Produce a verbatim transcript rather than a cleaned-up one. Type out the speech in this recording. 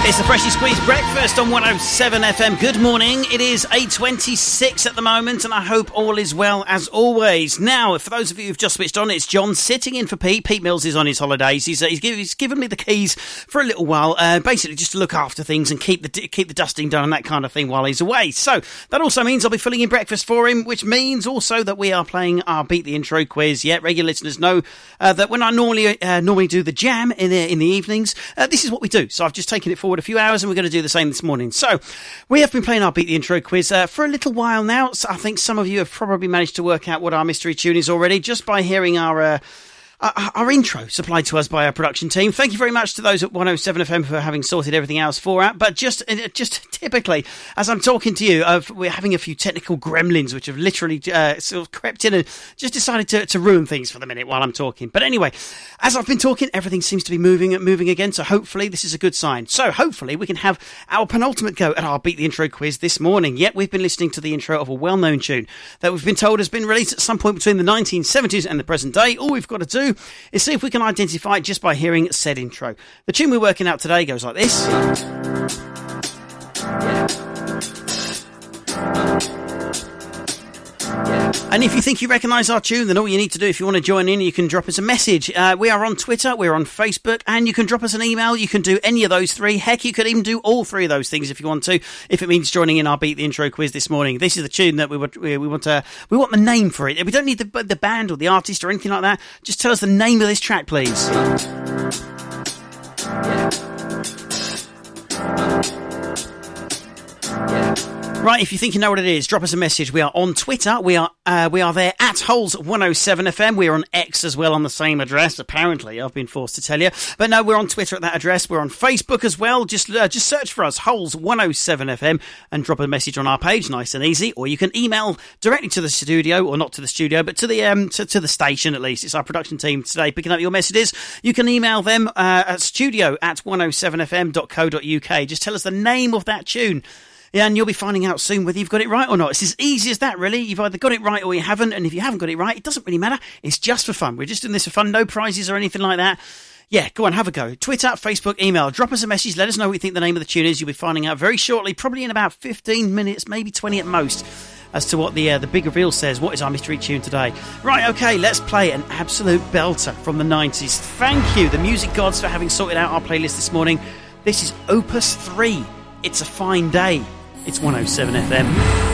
It's the Freshly Squeezed Breakfast on one oh seven F M. Good morning. It is eight twenty-six at the moment, and I hope all is well as always. Now, for those of you who've just switched on, it's John sitting in for Pete. Pete Mills is on his holidays. He's, uh, he's, give, he's given me the keys for a little while, uh, basically just to look after things and keep the keep the dusting done and that kind of thing while he's away. So that also means I'll be filling in breakfast for him, which means also that we are playing our Beat the Intro quiz. Yeah, regular listeners know uh, that when I normally uh, normally do the jam in the, in the evenings, uh, this is what we do. So I've just taken it forward a few hours, and we're going to do the same this morning. So we have been playing our Beat the Intro quiz uh, for a little while now. So I think some of you have probably managed to work out what our mystery tune is already just by hearing our uh, our, our intro supplied to us by our production team. Thank you very much to those at one oh seven F M for having sorted everything else for us. But just just typically, as I'm talking to you, uh, we're having a few technical gremlins which have literally uh, sort of crept in and just decided to, to ruin things for the minute while I'm talking. But anyway, as I've been talking, everything seems to be moving moving again, so hopefully this is a good sign. So hopefully we can have our penultimate go at our Beat the Intro quiz this morning. Yet we've been listening to the intro of a well-known tune that we've been told has been released at some point between the nineteen seventies and the present day. All we've got to do is see if we can identify it just by hearing said intro. The tune we're working out today goes like this. And if you think you recognise our tune, then all you need to do, if you want to join in, you can drop us a message. Uh, we are on Twitter, we're on Facebook, and you can drop us an email. You can do any of those three. Heck, you could even do all three of those things if you want to, if it means joining in our Beat the Intro quiz this morning. This is the tune that we would, we, we want to, we want the name for it. We don't need the, the band or the artist or anything like that. Just tell us the name of this track, please. Right, if you think you know what it is, drop us a message. We are on Twitter. We are uh, we are there at Holes one oh seven F M. We are on X as well on the same address, apparently. I've been forced to tell you. But no, we're on Twitter at that address. We're on Facebook as well. Just uh, just search for us, Holes one oh seven F M, and drop a message on our page, nice and easy. Or you can email directly to the studio, or not to the studio, but to the um to, to the station at least. It's our production team today picking up your messages. You can email them uh, at studio at one oh seven f m dot co dot u k. Just tell us the name of that tune. Yeah, and you'll be finding out soon whether you've got it right or not. It's as easy as that, really. You've either got it right or you haven't, and if you haven't got it right, it doesn't really matter. It's just for fun. We're just doing this for fun, no prizes or anything like that. Yeah, go on, have a go. Twitter, Facebook, email. Drop us a message. Let us know what you think the name of the tune is. You'll be finding out very shortly, probably in about fifteen minutes, maybe twenty at most, as to what the uh, the big reveal says. What is our mystery tune today? Right, okay, let's play an absolute belter from the nineties. Thank you, the music gods, for having sorted out our playlist this morning. This is Opus three. It's a Fine Day. It's one oh seven F M.